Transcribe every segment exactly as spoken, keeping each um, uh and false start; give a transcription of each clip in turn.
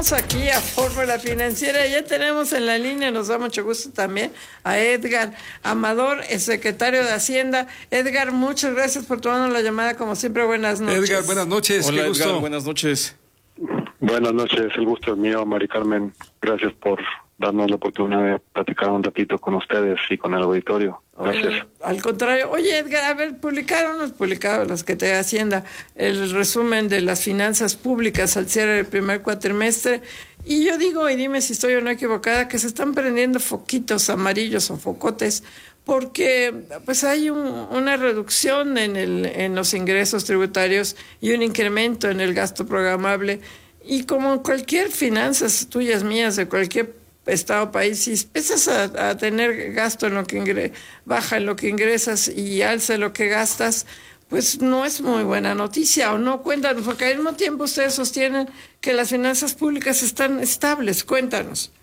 Aquí a Fórmula Financiera, ya tenemos en la línea, nos da mucho gusto también a Edgar Amador, el secretario de Hacienda. Edgar, muchas gracias por tomarnos la llamada, como siempre, buenas noches. Edgar, buenas noches. Hola, qué gusto. Edgar, buenas noches. Buenas noches, el gusto es mío, Mari Carmen. Gracias por darnos la oportunidad de platicar un ratito con ustedes y con el auditorio. Gracias. Eh, al contrario. Oye, Edgar, a ver, publicaron, nos publicaron las que te da Hacienda, el resumen de las finanzas públicas al cierre del primer cuatrimestre. Y yo digo, y dime si estoy o no equivocada, que se están prendiendo foquitos amarillos o focotes, porque pues hay un, una reducción en, el, en los ingresos tributarios y un incremento en el gasto programable. Y como cualquier finanzas tuyas, mías, de cualquier estado o país, si empiezas a, a tener gasto en lo que ingre, baja en lo que ingresas y alza en lo que gastas, pues no es muy buena noticia, o no. Cuéntanos, porque al mismo tiempo ustedes sostienen que las finanzas públicas están estables. Cuéntanos.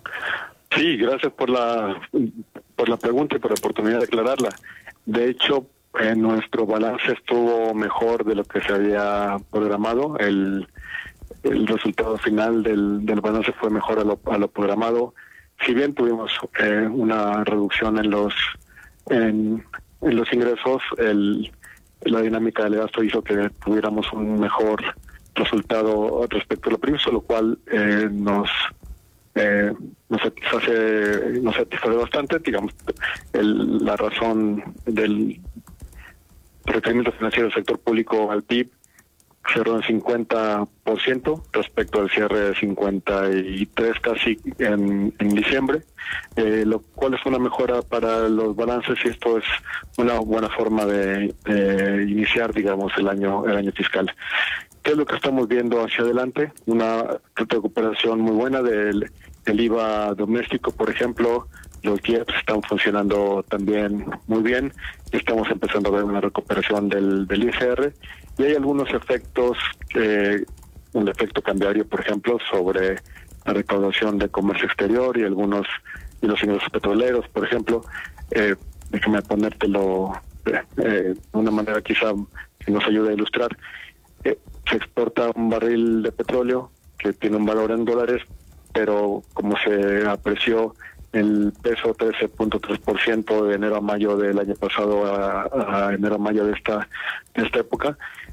Sí, gracias por la por la pregunta y por la oportunidad de aclararla. De hecho, eh, nuestro balance estuvo mejor de lo que se había programado. El el resultado final del, del balance fue mejor a lo, a lo programado. Si bien tuvimos eh, una reducción en los en, en los ingresos, el la dinámica del gasto hizo que tuviéramos un mejor resultado respecto a lo previsto, lo cual eh, nos eh, nos satisface nos satisface bastante. Digamos, el, la razón del requerimiento financiero del sector público al P I B cerró en cincuenta por ciento respecto al cierre de cincuenta y tres casi en, en diciembre, eh, lo cual es una mejora para los balances, y esto es una buena forma de, de iniciar, digamos, el año el año fiscal. ¿Qué es lo que estamos viendo hacia adelante? Una recuperación muy buena del, del I V A doméstico, por ejemplo. Los I E P S están funcionando también muy bien. Estamos empezando a ver una recuperación del, del I G R, y hay algunos efectos, eh, un efecto cambiario, por ejemplo, sobre la recaudación de comercio exterior y algunos y los ingresos petroleros, por ejemplo. Eh, déjame ponértelo de eh, una manera quizá que nos ayude a ilustrar. Eh, se exporta un barril de petróleo que tiene un valor en dólares, pero como se apreció el peso trece punto tres por ciento de enero a mayo del año pasado a, a enero a mayo de esta de esta época,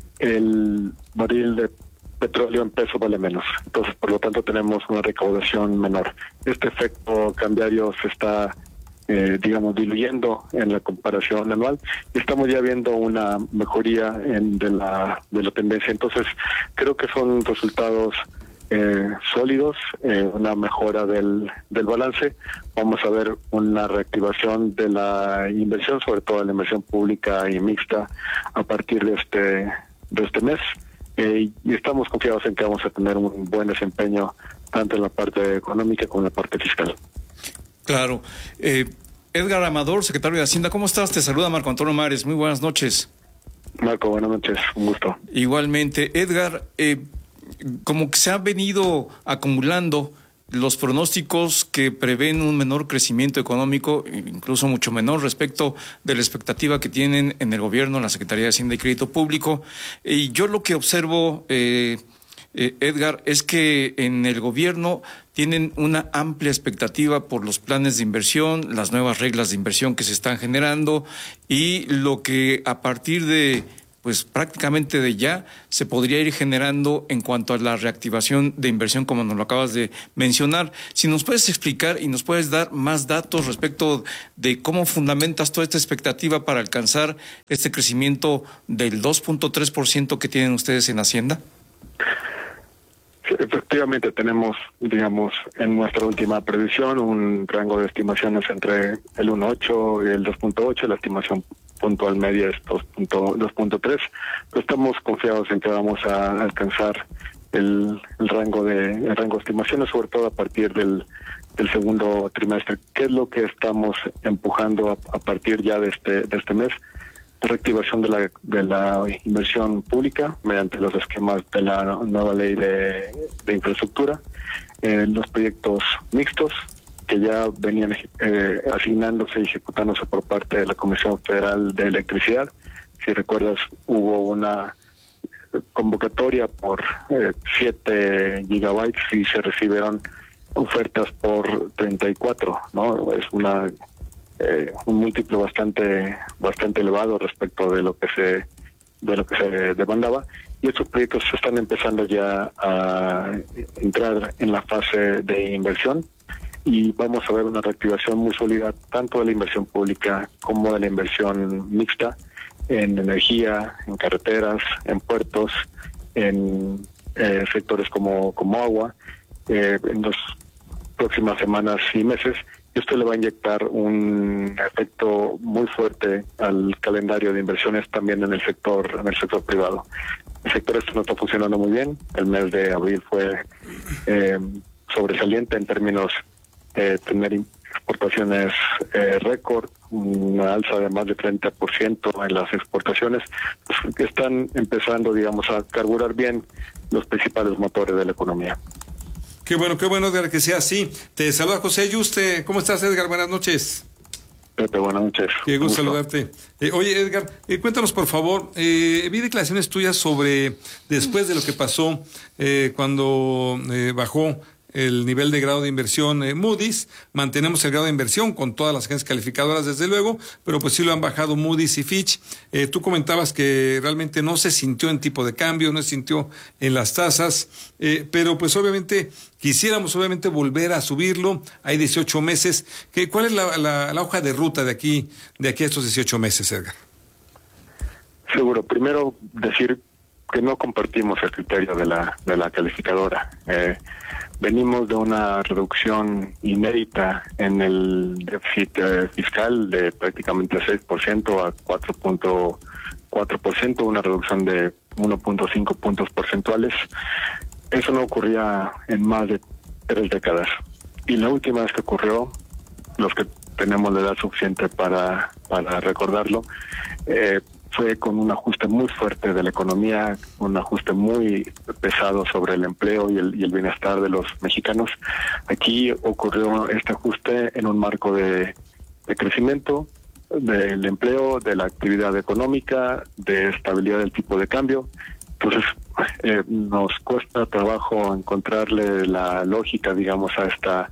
el barril de petróleo en peso vale menos. Entonces, por lo tanto, tenemos una recaudación menor. Este efecto cambiario se está, eh, digamos, diluyendo en la comparación anual, y estamos ya viendo una mejoría en de la de la tendencia. Entonces, creo que son resultados Eh, sólidos, eh, una mejora del, del balance. Vamos a ver una reactivación de la inversión, sobre todo la inversión pública y mixta, a partir de este de este mes, eh, y estamos confiados en que vamos a tener un buen desempeño tanto en la parte económica como en la parte fiscal. Claro. Eh, Edgar Amador, secretario de Hacienda, ¿cómo estás? Te saluda Marco Antonio Mares. Muy buenas noches. Marco, buenas noches, un gusto. Igualmente. Edgar, eh, como que se han venido acumulando los pronósticos que prevén un menor crecimiento económico, incluso mucho menor respecto de la expectativa que tienen en el gobierno, en la Secretaría de Hacienda y Crédito Público. Y yo lo que observo, eh, eh, Edgar, es que en el gobierno tienen una amplia expectativa por los planes de inversión, las nuevas reglas de inversión que se están generando, y lo que a partir de pues prácticamente de ya se podría ir generando en cuanto a la reactivación de inversión, como nos lo acabas de mencionar. Si nos puedes explicar y nos puedes dar más datos respecto de cómo fundamentas toda esta expectativa para alcanzar este crecimiento del dos punto tres por ciento que tienen ustedes en Hacienda. Sí, efectivamente tenemos, digamos, en nuestra última previsión un rango de estimaciones entre el uno punto ocho y el dos punto ocho, la estimación puntual media es dos punto tres, pero estamos confiados en que vamos a alcanzar el, el rango de el rango de estimaciones, sobre todo a partir del, del segundo trimestre. ¿Qué es lo que estamos empujando a, a partir ya de este de este mes? Reactivación de la de la inversión pública mediante los esquemas de la nueva ley de, de infraestructura, eh, los proyectos mixtos que ya venían eh, asignándose y ejecutándose por parte de la Comisión Federal de Electricidad. Si recuerdas, hubo una convocatoria por eh, siete gigabytes y se recibieron ofertas por treinta y cuatro, ¿no? Es una eh, un múltiplo bastante bastante elevado respecto de lo que se de lo que se demandaba, y estos proyectos están empezando ya a entrar en la fase de inversión, y vamos a ver una reactivación muy sólida tanto de la inversión pública como de la inversión mixta en energía, en carreteras, en puertos, en eh, sectores como, como agua, eh, en las próximas semanas y meses. Y esto le va a inyectar un efecto muy fuerte al calendario de inversiones también en el sector, en el sector privado. El sector este no está funcionando muy bien. El mes de abril fue eh, sobresaliente en términos de tener exportaciones eh, récord, una alza de más de treinta por ciento en las exportaciones, pues, que están empezando, digamos, a carburar bien los principales motores de la economía. Qué bueno, qué bueno, Edgar, que sea así. Te saluda José Yuste. ¿Cómo estás, Edgar? Buenas noches. Pepe, buenas noches. Qué gusto saludarte. Eh, oye, Edgar, eh, cuéntanos, por favor, eh, vi declaraciones tuyas sobre, después de lo que pasó eh, cuando eh, bajó el nivel de grado de inversión eh, Moody's, mantenemos el grado de inversión con todas las agencias calificadoras, desde luego, pero pues sí lo han bajado Moody's y Fitch. Eh, tú comentabas que realmente no se sintió en tipo de cambio, no se sintió en las tasas, eh, pero pues obviamente quisiéramos obviamente volver a subirlo. Hay dieciocho meses. ¿Qué, ¿Cuál es la, la, la hoja de ruta de aquí, de aquí a estos dieciocho meses, Edgar? Seguro. Primero decir que no compartimos el criterio de la de la calificadora. Eh, venimos de una reducción inédita en el déficit eh, fiscal de prácticamente seis por ciento a cuatro punto cuatro por ciento, una reducción de uno punto cinco puntos porcentuales. Eso no ocurría en más de tres décadas. Y la última vez que ocurrió, los que tenemos la edad suficiente para, para recordarlo, eh, fue con un ajuste muy fuerte de la economía, un ajuste muy pesado sobre el empleo y el, y el bienestar de los mexicanos. Aquí ocurrió este ajuste en un marco de, de crecimiento del empleo, de la actividad económica, de estabilidad del tipo de cambio. Entonces, eh, nos cuesta trabajo encontrarle la lógica, digamos, a esta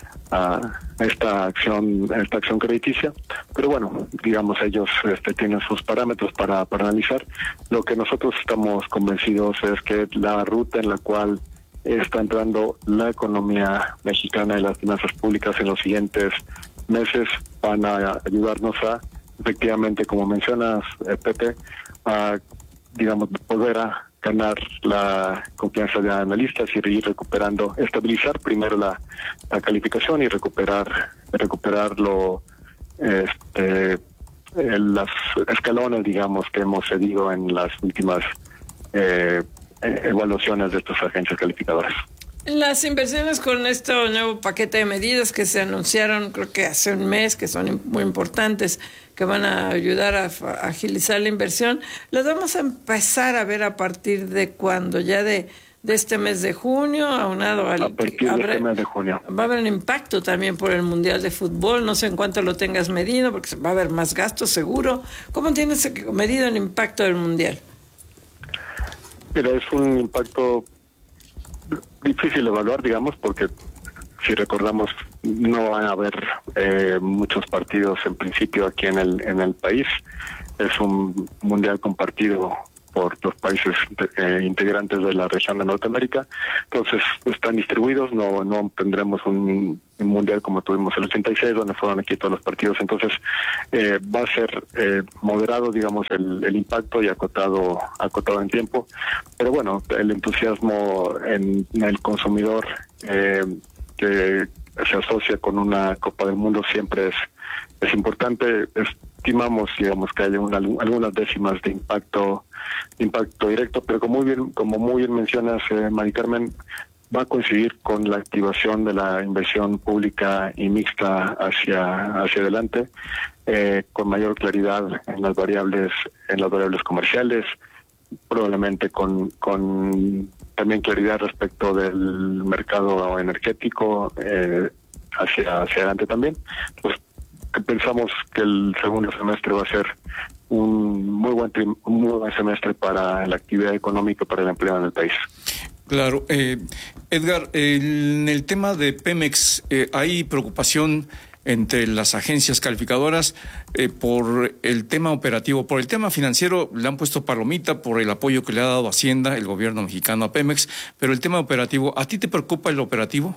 a esta acción a esta acción crediticia, pero bueno, digamos, ellos este, tienen sus parámetros para, para analizar. Lo que nosotros estamos convencidos es que la ruta en la cual está entrando la economía mexicana y las finanzas públicas en los siguientes meses van a ayudarnos a, efectivamente, como mencionas, eh, Pepe, a, digamos, volver a ganar la confianza de analistas y ir recuperando, estabilizar primero la, la calificación y recuperar recuperar lo, este, el, las escalones, digamos, que hemos cedido en las últimas eh, evaluaciones de estas agencias calificadoras. Las inversiones con este nuevo paquete de medidas que se anunciaron, creo que hace un mes, que son muy importantes, que van a ayudar a, a agilizar la inversión, las vamos a empezar a ver a partir de cuando, ya de, de este mes de junio, aunado al... A partir de habrá, este mes de junio. Va a haber un impacto también por el Mundial de Fútbol, no sé en cuánto lo tengas medido, porque va a haber más gastos seguro. ¿Cómo tienes medido el impacto del Mundial? Pero es un impacto difícil de evaluar, digamos, porque si recordamos, no van a haber eh, muchos partidos en principio aquí en el en el país. Es un mundial compartido por los países eh, integrantes de la región de Norteamérica, entonces están distribuidos, no no tendremos un, un mundial como tuvimos el ochenta y seis, donde fueron aquí todos los partidos, entonces eh, va a ser eh, moderado, digamos, el, el impacto y acotado acotado en tiempo, pero bueno, el entusiasmo en, en el consumidor eh, que se asocia con una Copa del Mundo siempre es es importante. Estimamos, digamos, que hay una, algunas décimas de impacto impacto directo, pero como muy bien como muy bien mencionas, eh, Mari Carmen, va a coincidir con la activación de la inversión pública y mixta hacia hacia adelante, eh, con mayor claridad en las variables en las variables comerciales, probablemente con con también claridad respecto del mercado energético eh, hacia hacia adelante también. Pues pensamos que el segundo semestre va a ser un muy buen trim- un muy buen semestre para la actividad económica, para el empleo en el país. Claro. Eh, Edgar, en el tema de Pemex, eh, ¿hay preocupación entre las agencias calificadoras eh, por el tema operativo? Por el tema financiero le han puesto palomita por el apoyo que le ha dado Hacienda, el gobierno mexicano, a Pemex, pero el tema operativo, ¿a ti te preocupa el operativo?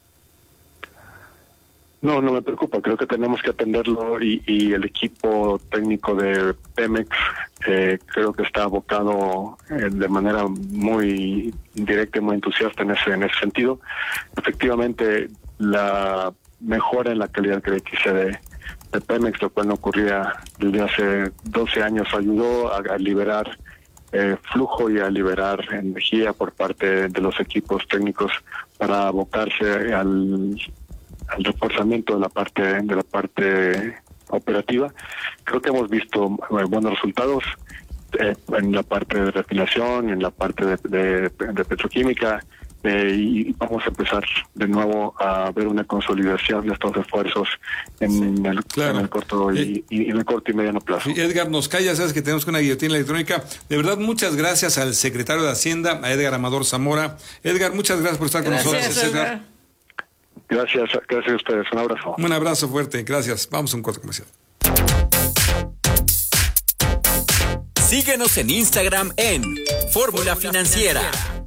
No, no me preocupa, creo que tenemos que atenderlo y, y el equipo técnico de Pemex eh, creo que está abocado eh, de manera muy directa y muy entusiasta en ese, en ese sentido. Efectivamente, la mejora en la calidad crediticia de, de Pemex, lo cual no ocurría desde hace doce años, ayudó a, a liberar eh, flujo y a liberar energía por parte de los equipos técnicos para abocarse al al reforzamiento de la parte de la parte operativa. Creo que hemos visto eh, buenos resultados eh, en la parte de refinación, en la parte de, de, de petroquímica, eh, y vamos a empezar de nuevo a ver una consolidación de estos esfuerzos en, sí, el, claro. en el corto y, y, y en el corto y mediano plazo. Sí, Edgar, nos calla, sabes que tenemos una guillotina electrónica. De verdad, muchas gracias al secretario de Hacienda, a Edgar Amador Zamora. Edgar, muchas gracias por estar gracias, con nosotros. Edgar. Edgar. Gracias, gracias a ustedes. Un abrazo. Un abrazo fuerte, gracias. Vamos a un corte comercial. Síguenos en Instagram en Fórmula Financiera.